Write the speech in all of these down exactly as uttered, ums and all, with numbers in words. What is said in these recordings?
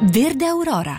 Verde Aurora.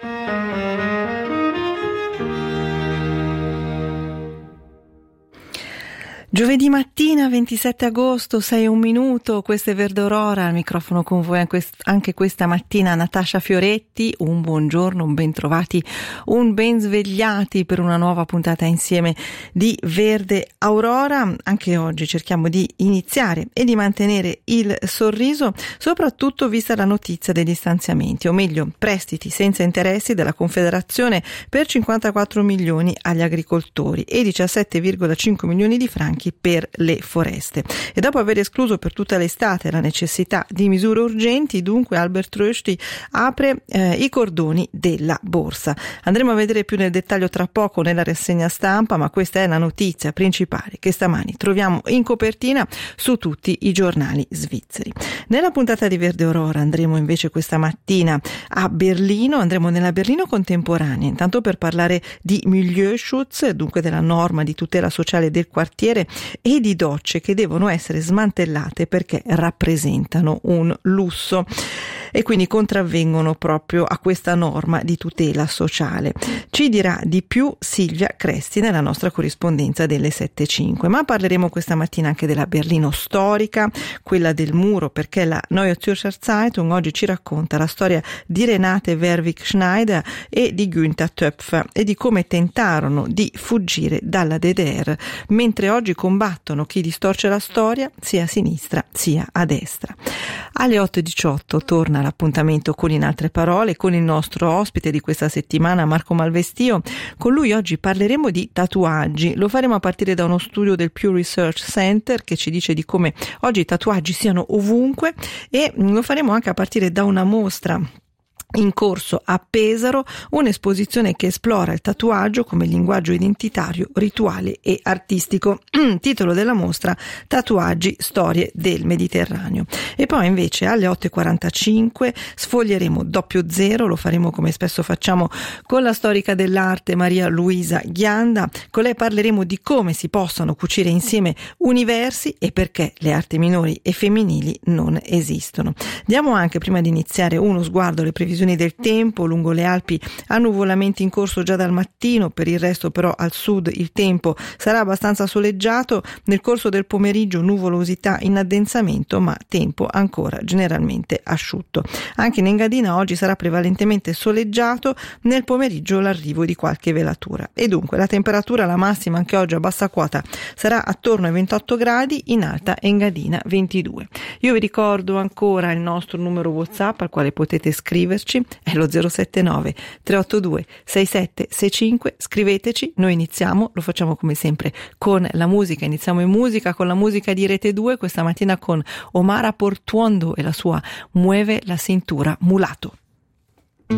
Giovedì mattina ventisette agosto, sei e un minuto, questo è Verde Aurora, al microfono con voi anche questa mattina Natascia Fioretti. Un buongiorno, un ben trovati, un ben svegliati per una nuova puntata insieme di Verde Aurora. Anche oggi cerchiamo di iniziare e di mantenere il sorriso, soprattutto vista la notizia degli stanziamenti, o meglio prestiti senza interessi della Confederazione per cinquantaquattro milioni agli agricoltori e diciassette virgola cinque milioni di franchi per le foreste. E dopo aver escluso per tutta l'estate la necessità di misure urgenti, dunque Albert Rösti apre eh, i cordoni della borsa. Andremo a vedere più nel dettaglio tra poco nella rassegna stampa, ma questa è la notizia principale che stamani troviamo in copertina su tutti i giornali svizzeri. Nella puntata di Verde Aurora andremo invece questa mattina a Berlino, andremo nella Berlino contemporanea, intanto per parlare di Milieuschutz, dunque della norma di tutela sociale del quartiere, e di docce che devono essere smantellate perché rappresentano un lusso e quindi contravvengono proprio a questa norma di tutela sociale. Ci dirà di più Silvia Cresti nella nostra corrispondenza delle sette e cinque, ma parleremo questa mattina anche della Berlino storica, quella del muro, perché la Neue Zürcher Zeitung oggi ci racconta la storia di Renate Werwig-Schneider e di Günther Töpfer e di come tentarono di fuggire dalla D D R, mentre oggi combattono chi distorce la storia sia a sinistra sia a destra. Alle otto e diciotto torna l'appuntamento con In altre parole, con il nostro ospite di questa settimana Marco Malvestio. Con lui oggi parleremo di tatuaggi. Lo faremo a partire da uno studio del Pew Research Center che ci dice di come oggi i tatuaggi siano ovunque, e lo faremo anche a partire da una mostra in corso a Pesaro, un'esposizione che esplora il tatuaggio come linguaggio identitario, rituale e artistico. Titolo della mostra: Tatuaggi, storie del Mediterraneo. E poi invece alle otto e quarantacinque sfoglieremo Doppio Zero, lo faremo come spesso facciamo con la storica dell'arte Maria Luisa Ghianda. Con lei parleremo di come si possono cucire insieme universi e perché le arti minori e femminili non esistono. Diamo anche, prima di iniziare, uno sguardo alle previsioni del tempo. Lungo le Alpi annuvolamenti in corso già dal mattino, per il resto però al sud il tempo sarà abbastanza soleggiato. Nel corso del pomeriggio nuvolosità in addensamento, ma tempo ancora generalmente asciutto. Anche in Engadina oggi sarà prevalentemente soleggiato, nel pomeriggio l'arrivo di qualche velatura. E dunque la temperatura, la massima anche oggi a bassa quota, sarà attorno ai ventotto gradi, in alta Engadina ventidue. Io vi ricordo ancora il nostro numero WhatsApp al quale potete scriverci, è lo zero sette nove tre otto due sei sette sei cinque. Scriveteci, noi iniziamo, lo facciamo come sempre con la musica, iniziamo in musica con la musica di Rete due, questa mattina con Omar Portuondo e la sua Mueve la cintura mulato.